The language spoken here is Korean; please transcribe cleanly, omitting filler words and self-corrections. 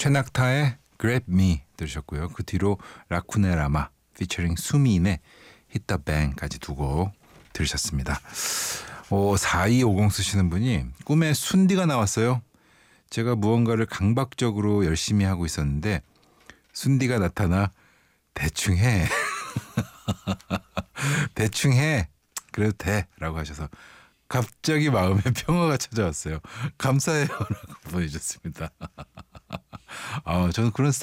최낙타의 Grab Me 들으셨고요. 그 뒤로 라쿠네라마 피처링 수민의 Hit the Bang까지 두 곡 들으셨습니다. 4250 쓰시는 분이 꿈에 순디가 나왔어요. 제가 무언가를 강박적으로 열심히 하고 있었는데 순디가 나타나 대충 해. 대충 해. 그래도 돼. 라고 하셔서 갑자기 마음에 평화가 찾아왔어요. 감사해요. 라고 보내주셨습니다. 저는 그런